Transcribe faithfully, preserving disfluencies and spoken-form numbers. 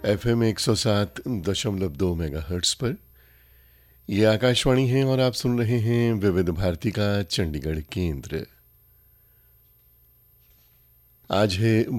F M एक सौ सात दशमलव दो मेगा हर्ट्स पर। ये आकाशवाणी है और आप सुन रहे हैं विविध भारती का चंडीगढ़ केंद्र। आज है